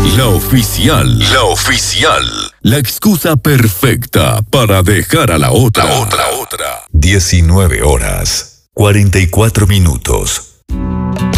La oficial. La oficial. La excusa perfecta para dejar a la otra. 19 horas, 44 minutos.